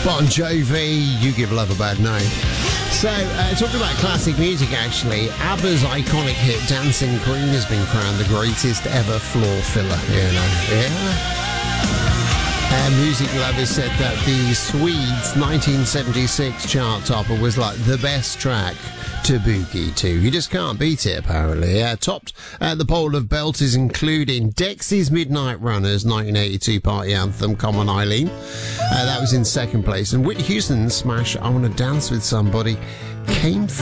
Bon Jovi, You Give Love a Bad Name. So, talking about classic music, actually, ABBA's iconic hit Dancing Queen has been crowned the greatest ever floor filler, music lovers said that the Swedes' 1976 chart topper was like the best track to boogie to. You just can't beat it, apparently. Topped the poll of belters, including Dexy's Midnight Runners' 1982 party anthem, Come On Eileen. That was in second place. And Whitney Houston's smash I Want to Dance With Somebody came